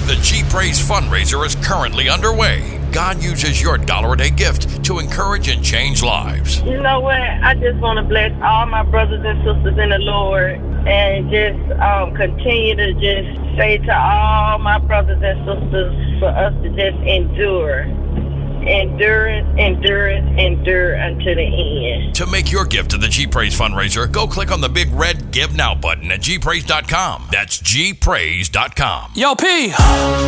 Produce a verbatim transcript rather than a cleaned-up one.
The G Praise fundraiser is currently underway. God uses your dollar a day gift to encourage and change lives. You know what? I just want to bless all my brothers and sisters in the Lord and just um, continue to just say to all my brothers and sisters for us to just endure. Endurance, endurance, endure until the end. To make your gift to the G Praise fundraiser, go click on the big red Give Now button at G praise dot com. That's G praise dot com. Yo, P.